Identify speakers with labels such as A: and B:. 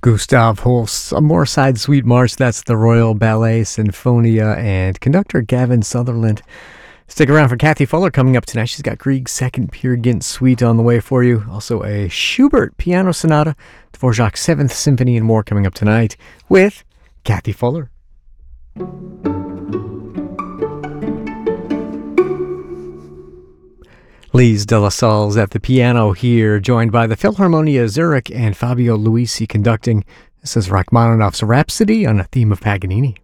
A: Gustav Holst's Amorside Sweet March. That's the Royal Ballet Sinfonia and conductor Gavin Sutherland. Stick around for Kathy Fuller coming up tonight. She's got Grieg's Second Peer Gynt Suite on the way for you. Also a Schubert Piano Sonata, Dvorak's Seventh Symphony, and more coming up tonight with Kathy Fuller. Lise de la Salle's at the piano here, joined by the Philharmonia Zurich and Fabio Luisi conducting. This is Rachmaninoff's Rhapsody on a theme of Paganini.